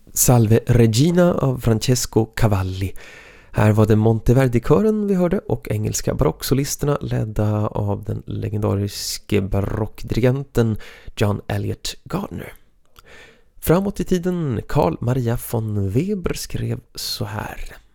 Salve Regina av Francesco Cavalli. Här var det Monteverdi-kören vi hörde och engelska barocksolisterna ledda av den legendariske barockdirigenten John Eliot Gardner. Framåt i tiden, Carl Maria von Weber skrev så här: